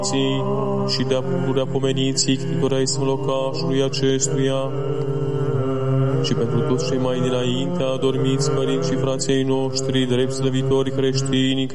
și de-a pururea pomeniții ctitora locașului acestuia și pentru toți cei mai dinainte adormiți părinți și frații noștri, drept slăvitori creștini,